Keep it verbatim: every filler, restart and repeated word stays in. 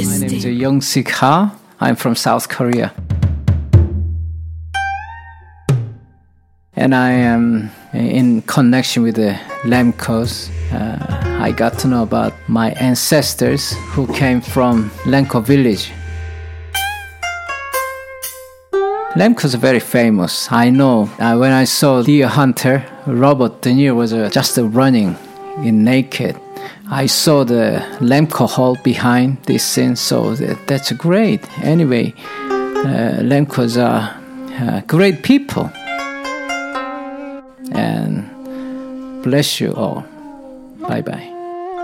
My name is Young Sik Ha. I'm from South Korea. And I am in connection with the Lemkos. Uh, I got to know about my ancestors who came from Lemko village. Lemkos are very famous. I know uh, when I saw Deer Hunter, Robert De Niro was uh, just uh, running in naked. I saw the Lemko Hall behind this scene, so that, that's great. Anyway, uh, Lemkos are uh, great people. And bless you all. Bye-bye.